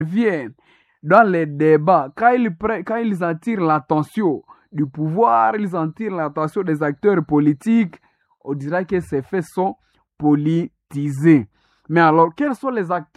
viennent dans les débats, quand ils attirent l'attention du pouvoir, ils attirent l'attention des acteurs politiques, on dirait que ces faits sont politisés. Mais alors, quels sont les acteurs